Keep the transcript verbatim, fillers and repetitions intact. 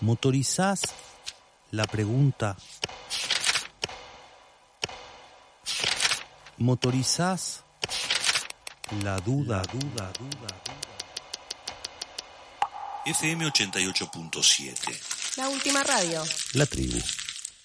Motorizás la pregunta. Motorizás la duda, duda, duda, duda. F M ochenta y ocho punto siete. La última radio. La tribu.